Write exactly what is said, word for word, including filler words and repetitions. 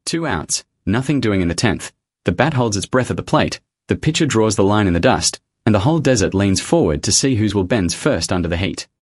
Two outs, nothing doing in the tenth. The bat holds its breath at the plate, the pitcher draws the line in the dust, and the whole desert leans forward to see whose will bends first under the heat.